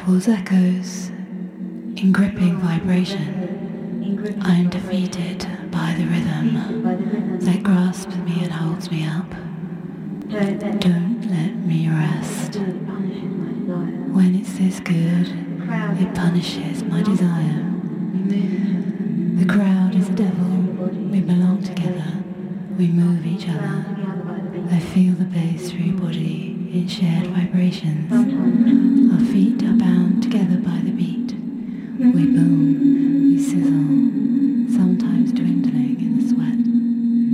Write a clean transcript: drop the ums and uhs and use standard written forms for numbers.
pulls echoes in gripping vibration. I am defeated by the rhythm that grasps me and holds me up. Don't let me rest. When it's this good, it punishes my desire. The crowd is a devil. We belong together. We move each other. I feel the bass through your body in shared vibrations. Our feet are bound together by the beat. We boom, we sizzle, sometimes dwindle.